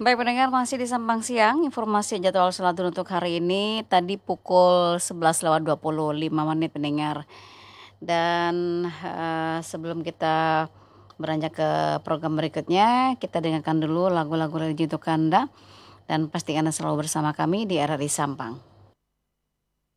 Baik pendengar, masih di Sambang Siang, informasi jadwal Saladun untuk hari ini tadi pukul 11:25 pendengar. Dan sebelum kita beranjak ke program berikutnya, kita dengarkan dulu lagu-lagu religi untuk Anda dan pastikan Anda selalu bersama kami di RRI Sampang.